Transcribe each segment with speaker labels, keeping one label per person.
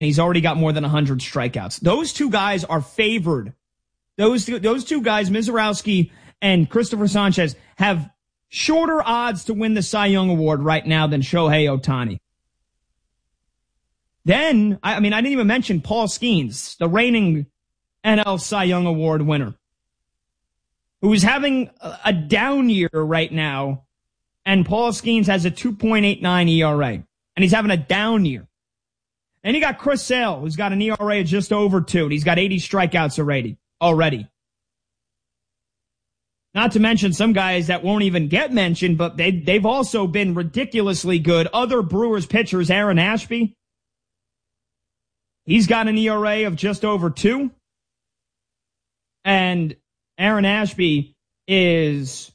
Speaker 1: he's already got more than 100 strikeouts. Those two guys are favored. Those two guys, Mizorowski and Christopher Sanchez, have shorter odds to win the Cy Young Award right now than Shohei Ohtani. Then, I didn't even mention Paul Skeens, the reigning NL Cy Young Award winner, who is having a down year right now, and Paul Skeens has a 2.89 ERA, and he's having a down year. And you got Chris Sale, who's got an ERA of just over 2, and he's got 80 strikeouts already. Not to mention some guys that won't even get mentioned, but they've also been ridiculously good. Other Brewers pitchers, Aaron Ashby, he's got an ERA of just over 2. And Aaron Ashby is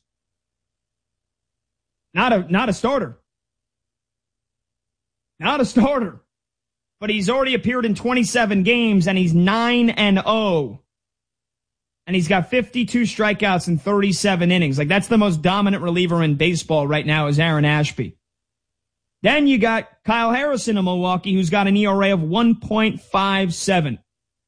Speaker 1: not a starter. Not a starter. But he's already appeared in 27 games, and he's 9-0. And he's got 52 strikeouts in 37 innings. Like, that's the most dominant reliever in baseball right now is Aaron Ashby. Then you got Kyle Harrison of Milwaukee, who's got an ERA of 1.57.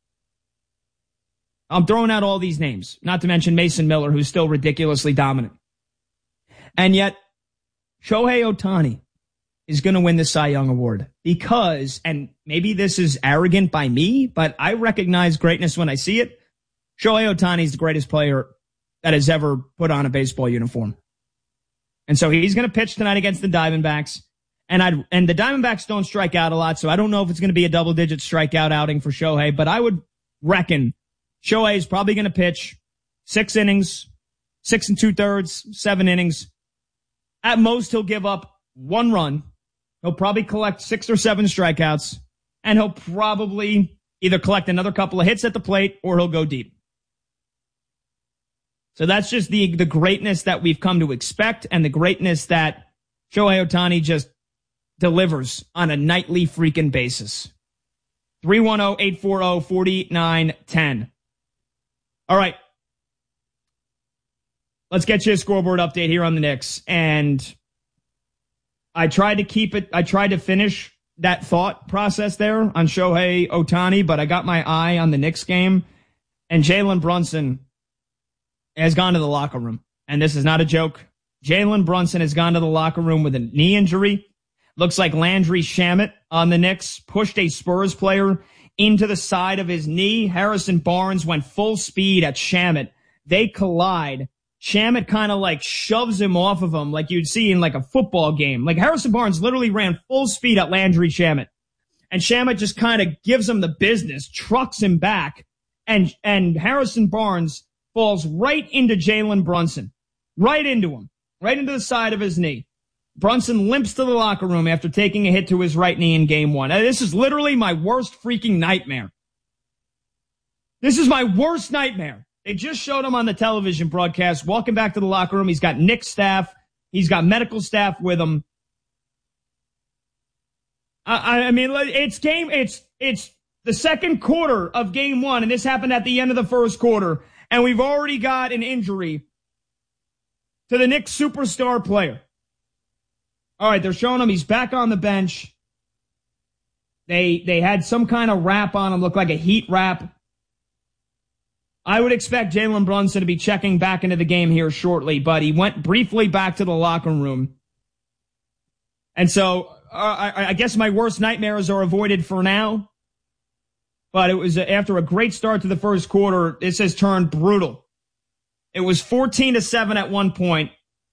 Speaker 1: I'm throwing out all these names, not to mention Mason Miller, who's still ridiculously dominant. And yet, Shohei Ohtani is going to win the Cy Young Award because, and maybe this is arrogant by me, but I recognize greatness when I see it. Shohei Ohtani is the greatest player that has ever put on a baseball uniform. And so he's going to pitch tonight against the Diamondbacks. And the Diamondbacks don't strike out a lot, so I don't know if it's going to be a double-digit strikeout outing for Shohei, but I would reckon Shohei is probably going to pitch 6 innings, 6 2/3, 7 innings. At most, he'll give up 1 run. He'll probably collect 6 or 7 strikeouts, and he'll probably either collect another couple of hits at the plate or he'll go deep. So that's just the greatness that we've come to expect and the greatness that Shohei Ohtani just delivers on a nightly freaking basis. 310-840-4910. All right. Let's get you a scoreboard update here on the Knicks. And I tried to finish that thought process there on Shohei Ohtani, but I got my eye on the Knicks game. And Jalen Brunson has gone to the locker room. And this is not a joke. Jalen Brunson has gone to the locker room with a knee injury. Looks like Landry Shamet on the Knicks pushed a Spurs player into the side of his knee. Harrison Barnes went full speed at Shamet. They collide. Shamet kind of like shoves him off of him like you'd see in like a football game. Like Harrison Barnes literally ran full speed at Landry Shamet. And Shamet just kind of gives him the business, trucks him back. And Harrison Barnes falls right into Jalen Brunson. Right into him. Right into the side of his knee. Brunson limps to the locker room after taking a hit to his right knee in game 1. This is literally my worst freaking nightmare. This is my worst nightmare. They just showed him on the television broadcast, walking back to the locker room. He's got Knicks staff. He's got medical staff with him. It's the second quarter of game 1, and this happened at the end of the first quarter, and we've already got an injury to the Knicks superstar player. All right, they're showing him he's back on the bench. They had some kind of wrap on him, looked like a heat wrap. I would expect Jalen Brunson to be checking back into the game here shortly, but he went briefly back to the locker room. And so I guess my worst nightmares are avoided for now. But it was after a great start to the first quarter, this has turned brutal. It was 14-7 at one point.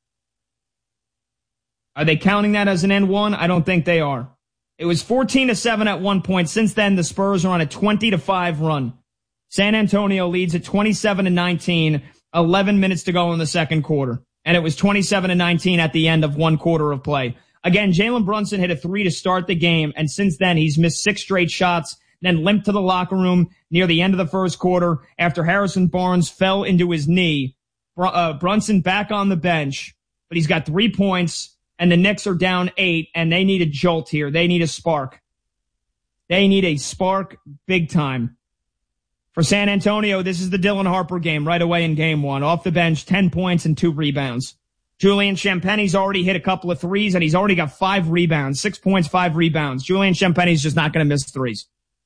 Speaker 1: Are they counting that as an N1? I don't think they are. It was 14-7 at one point. Since then, the Spurs are on a 20-5 run. San Antonio leads at 27-19, 11 minutes to go in the second quarter. And it was 27-19 at the end of one quarter of play. Again, Jalen Brunson hit a 3 to start the game, and since then he's missed 6 straight shots, then limped to the locker room near the end of the first quarter after Harrison Barnes fell into his knee. Brunson back on the bench, but he's got 3 points, and the Knicks are down 8, and they need a jolt here. They need a spark. They need a spark big time. For San Antonio, this is the Dylan Harper game right away in game 1. Off the bench, 10 points and 2 rebounds. Julian Champagne's already hit a couple of threes, and he's already got 5 rebounds, 6 points, 5 rebounds. Julian Champagne's just not going to miss threes.